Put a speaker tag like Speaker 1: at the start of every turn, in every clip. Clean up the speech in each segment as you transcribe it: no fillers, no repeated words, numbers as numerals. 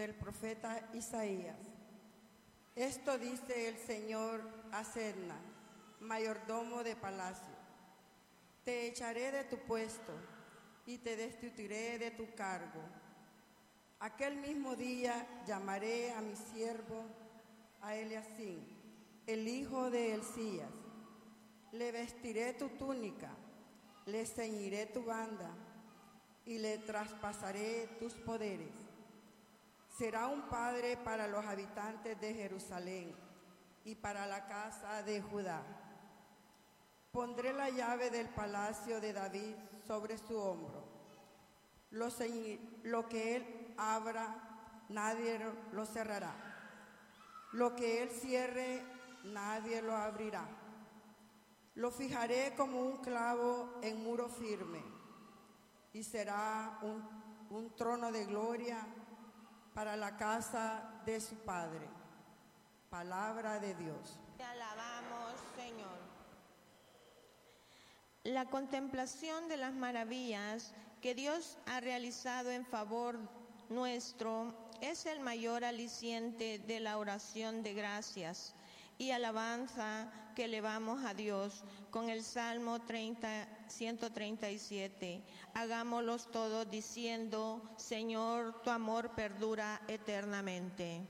Speaker 1: del profeta Isaías. Esto dice el Señor a Sedna, mayordomo de palacio: te echaré de tu puesto y te destituiré de tu cargo. Aquel mismo día llamaré a mi siervo, a Eliacim, el hijo de Hilcías. Le vestiré tu túnica, le ceñiré tu banda y le traspasaré tus poderes. Será un padre para los habitantes de Jerusalén y para la casa de Judá. Pondré la llave del palacio de David sobre su hombro. Lo que él abra, nadie lo cerrará. Lo que él cierre, nadie lo abrirá. Lo fijaré como un clavo en muro firme, y será un trono de gloria para la casa de su Padre. Palabra de Dios.
Speaker 2: Te alabamos, Señor. La contemplación de las maravillas que Dios ha realizado en favor nuestro es el mayor aliciente de la oración de gracias y alabanza que elevamos a Dios con el Salmo 137. Hagámoslos todos diciendo: Señor, tu amor perdura eternamente.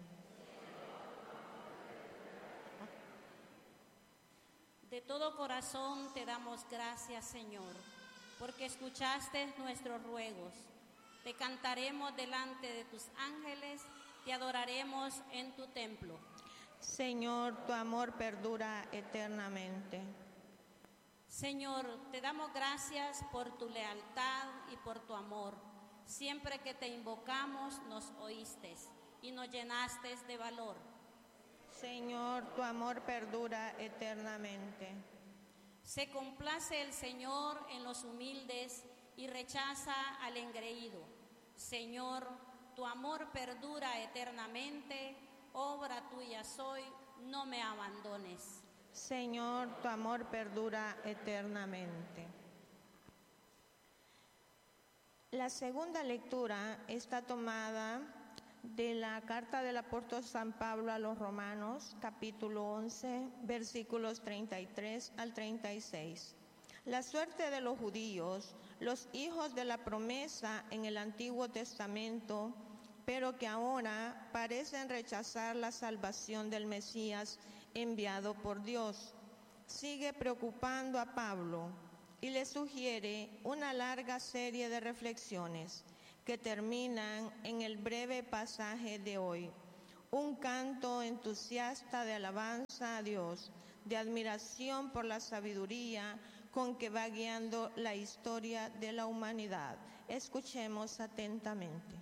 Speaker 3: De todo corazón te damos gracias, Señor, porque escuchaste nuestros ruegos. Te cantaremos delante de tus ángeles, te adoraremos en tu templo.
Speaker 2: Señor, tu amor perdura eternamente.
Speaker 3: Señor, te damos gracias por tu lealtad y por tu amor. Siempre que te invocamos, nos oíste y nos llenaste de valor.
Speaker 2: Señor, tu amor perdura eternamente.
Speaker 3: Se complace el Señor en los humildes y rechaza al engreído. Señor, tu amor perdura eternamente, obra tuya soy, no me abandones.
Speaker 2: Señor, tu amor perdura eternamente. La segunda lectura está tomada de la carta del apóstol San Pablo a los Romanos, capítulo 11, versículos 33 al 36. La suerte de los judíos, los hijos de la promesa en el Antiguo Testamento, pero que ahora parecen rechazar la salvación del Mesías enviado por Dios, sigue preocupando a Pablo y le sugiere una larga serie de reflexiones que terminan en el breve pasaje de hoy. Un canto entusiasta de alabanza a Dios, de admiración por la sabiduría con que va guiando la historia de la humanidad. Escuchemos atentamente.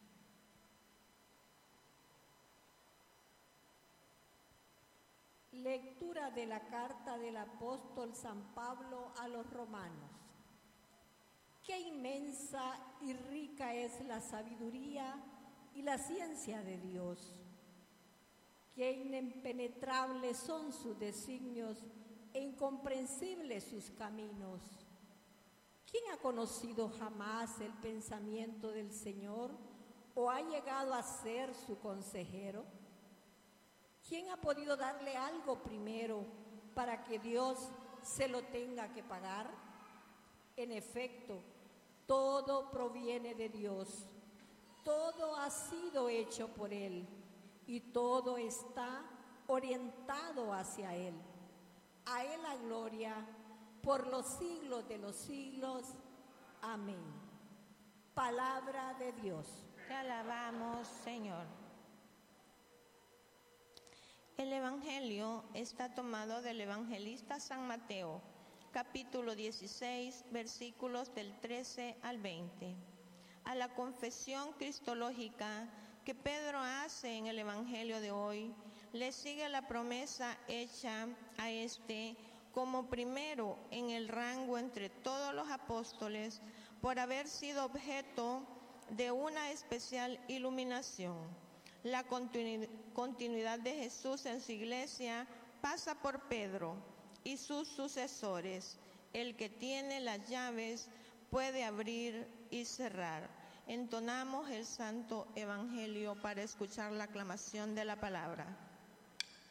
Speaker 4: Lectura de la carta del apóstol San Pablo a los romanos. Qué inmensa y rica es la sabiduría y la ciencia de Dios. Qué impenetrables son sus designios e incomprensibles sus caminos. ¿Quién ha conocido jamás el pensamiento del Señor o ha llegado a ser su consejero? ¿Quién ha podido darle algo primero para que Dios se lo tenga que pagar? En efecto, todo proviene de Dios, todo ha sido hecho por Él y todo está orientado hacia Él. A Él la gloria por los siglos de los siglos. Amén. Palabra de Dios.
Speaker 2: Te alabamos, Señor. El Evangelio está tomado del evangelista San Mateo, capítulo 16, versículos del 13 al 20. A la confesión cristológica que Pedro hace en el Evangelio de hoy, le sigue la promesa hecha a este como primero en el rango entre todos los apóstoles por haber sido objeto de una especial iluminación. La continuidad de Jesús en su iglesia pasa por Pedro y sus sucesores. El que tiene las llaves puede abrir y cerrar. Entonamos el Santo Evangelio para escuchar la aclamación de la palabra.